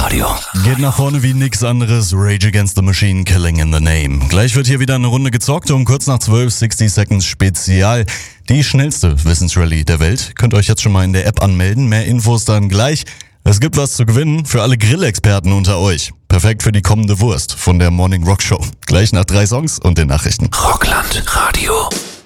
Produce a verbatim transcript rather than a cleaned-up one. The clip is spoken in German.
Radio. Geht nach vorne wie nix anderes. Rage Against the Machine, Killing in the Name. Gleich wird hier wieder eine Runde gezockt um kurz nach zwölf, sechzig Seconds Spezial. Die schnellste Wissensrallye der Welt. Könnt euch jetzt schon mal in der App anmelden. Mehr Infos dann gleich. Es gibt was zu gewinnen für alle Grillexperten unter euch. Perfekt für die kommende Wurst von der Morning Rock Show. Gleich nach drei Songs und den Nachrichten. Rockland Radio.